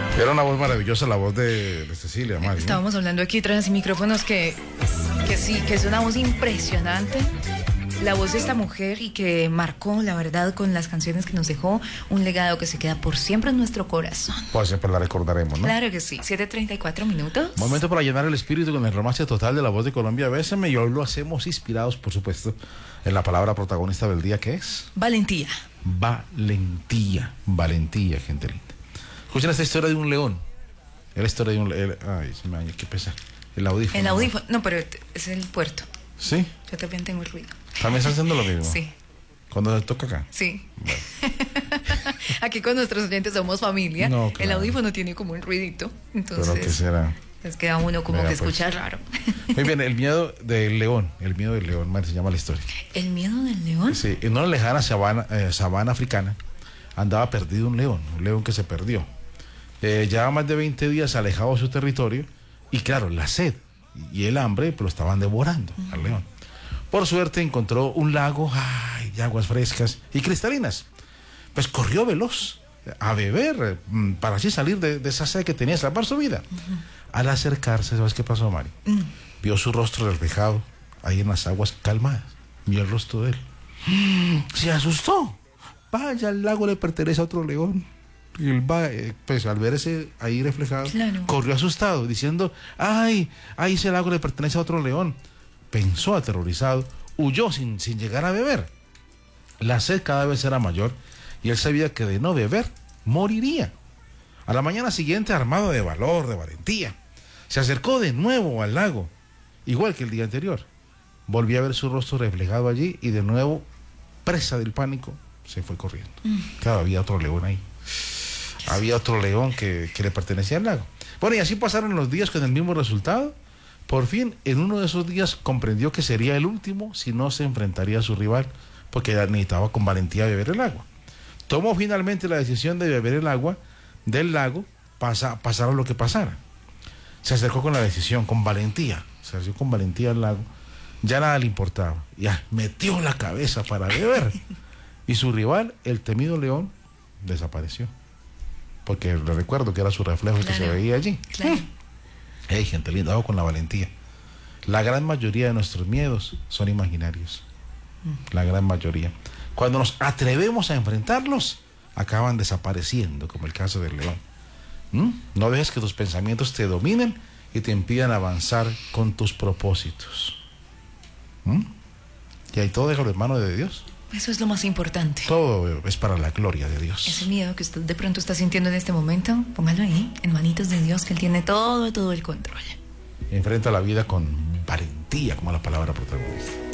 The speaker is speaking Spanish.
Era una voz maravillosa, la voz de Cecilia, Mari, ¿no? Estábamos hablando aquí tras micrófonos que sí, que es una voz impresionante. La voz de esta mujer y que marcó, la verdad, con las canciones que nos dejó, un legado que se queda por siempre en nuestro corazón. Pues siempre la recordaremos, ¿no? Claro que sí. 7:34 minutos. Momento para llenar el espíritu con el romance total de la voz de Colombia. Bésame, y hoy lo hacemos inspirados, por supuesto, en la palabra protagonista del día, que es Valentía. valentía. Valentía, gente linda. Escuchen esta historia de un león. Es la historia de un león. Ay, se me dañó, qué pesa. El audífono. El audífono. No, pero es el puerto. ¿Sí? Yo también tengo el ruido. ¿También están haciendo lo mismo? Sí. ¿Cuando se toca acá? Sí. Bueno. Aquí con nuestros oyentes somos familia. No, claro. El audífono tiene como un ruidito. Entonces, ¿Pero qué será? les queda uno como Mira, que escucha raro. Muy bien, el miedo del león. El miedo del león, Mari, se llama la historia. ¿El miedo del león? Sí, en una lejana sabana africana andaba perdido un león que se perdió. Llevaba más de 20 días alejado de su territorio y claro, la sed y el hambre pues, lo estaban devorando al león. Por suerte encontró un lago de aguas frescas y cristalinas. Pues corrió veloz a beber para así salir de esa sed que tenía, salvar su vida. Al acercarse, ¿sabes qué pasó, Mari? Vio su rostro reflejado ahí en las aguas calmadas. Vio el rostro de él. Se asustó. Vaya, el lago le pertenece a otro león. Y él va, pues al verse ahí reflejado, claro, corrió asustado, diciendo, ay, ese lago le pertenece a otro león. Pensó aterrorizado, huyó sin llegar a beber. La sed cada vez era mayor y él sabía que de no beber, moriría. A la mañana siguiente, armado de valor, de valentía, se acercó de nuevo al lago, igual que el día anterior. Volvió a ver su rostro reflejado allí y de nuevo, presa del pánico, se fue corriendo. Claro, había otro león ahí. Había otro león que le pertenecía al lago. Bueno, y así pasaron los días con el mismo resultado. Por fin, en uno de esos días comprendió que sería el último si no se enfrentaría a su rival, porque necesitaba con valentía beber el agua. Tomó finalmente la decisión de beber el agua del lago, pasara lo que pasara. Se acercó con la decisión, con valentía. Se acercó con valentía al lago. Ya nada le importaba. Ya metió la cabeza para beber. Y su rival, el temido león, desapareció. Porque le recuerdo que era su reflejo, claro, que se veía allí. Claro. Hey, gente linda, hago con la valentía. La gran mayoría de nuestros miedos son imaginarios. La gran mayoría. Cuando nos atrevemos a enfrentarlos, acaban desapareciendo, como el caso del león. No dejes que tus pensamientos te dominen y te impidan avanzar con tus propósitos. Y ahí todo déjalo en manos de Dios. Eso es lo más importante. Todo es para la gloria de Dios. Ese miedo que usted de pronto está sintiendo en este momento, póngalo ahí, en manitos de Dios, que Él tiene todo el control. Enfrenta la vida con valentía, como la palabra protagonista.